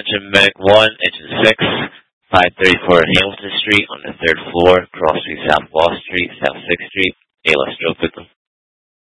Engine Medic 1, Engine 6, 534 Hamilton Street on the 3rd floor, Cross Street, South Wall Street, South 6th Street. ALS stroke victim